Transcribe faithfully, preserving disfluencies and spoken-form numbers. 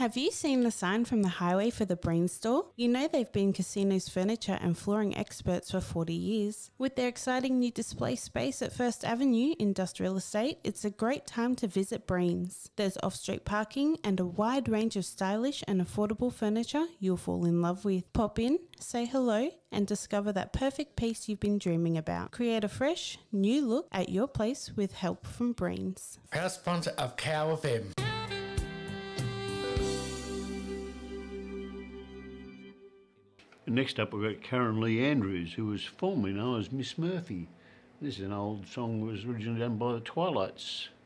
Have you seen the sign from the highway for the Breen store? You know they've been Casino's furniture and flooring experts for forty years. With their exciting new display space at First Avenue Industrial Estate, it's a great time to visit Breen's. There's off-street parking and a wide range of stylish and affordable furniture you'll fall in love with. Pop in, say hello, and discover that perfect piece you've been dreaming about. Create a fresh, new look at your place with help from Breen's. Proud sponsor of Cow F M. Next up we've got Karen Lee Andrews, who was formerly known as Miss Murphy. This is an old song that was originally done by the Twilights.